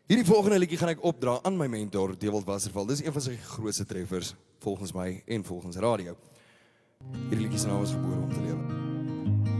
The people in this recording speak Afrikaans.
Hierdie volgende liedjie gaan ek opdra aan my mentor, Dewald Wasserval. Dis een van sy grootste treffers, volgens my en volgens radio. Hierdie liedjie se naam is Gebore om te lewe.